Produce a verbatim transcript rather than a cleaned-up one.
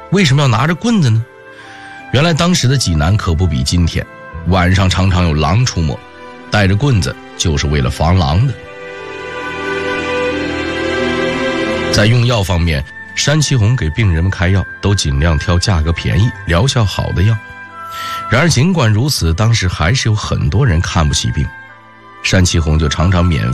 为什么要拿着棍子呢？原来当时的济南可不比今天，晚上常常有狼出没，带着棍子就是为了防狼的。在用药方面，山崎红给病人们开药都尽量挑价格便宜、疗效好的药。然而尽管如此，当时还是有很多人看不起病，山崎红就常常免费